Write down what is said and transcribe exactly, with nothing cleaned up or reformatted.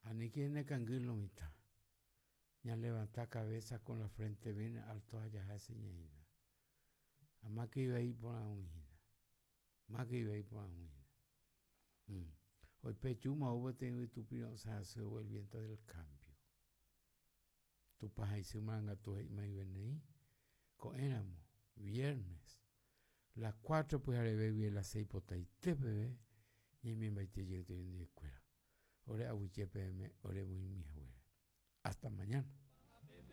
Ani quiere canguilo mitad. Ya levanta cabeza con la frente bien alto allá ese ñeina. A más que iba a ir por la uñina. Más que iba a ir por la uñina. Mm. Hoy pechuma hubo tenido tu pino, o sea, se hubo el viento del cambio. Tu paja y su manga, tu me iban ahí. Con éramos, viernes. Las cuatro pues haré bebé, las seis potas y te bebé. Y mi baite llegó de escuela. Ore a P M, ore muy mi abuela. Hasta mañana.